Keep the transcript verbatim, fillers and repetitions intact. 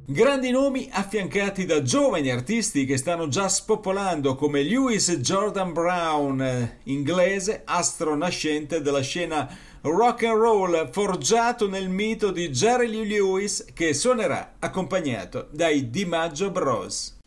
Grandi nomi affiancati da giovani artisti che stanno già spopolando come Lewis Jordan Brown, eh, inglese, astro nascente della scena rock and roll, forgiato nel mito di Jerry Lee Lewis, che suonerà accompagnato dai DiMaggio Bros.